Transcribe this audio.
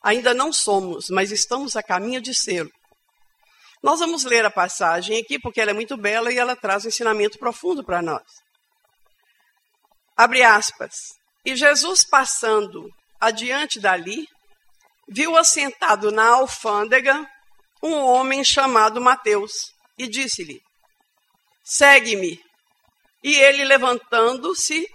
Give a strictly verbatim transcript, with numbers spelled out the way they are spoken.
Ainda não somos, mas estamos a caminho de ser. Nós vamos ler a passagem aqui, porque ela é muito bela e ela traz um ensinamento profundo para nós. Abre aspas. E Jesus, passando adiante dali, viu assentado na alfândega um homem chamado Mateus e disse-lhe, segue-me. E ele, levantando-se,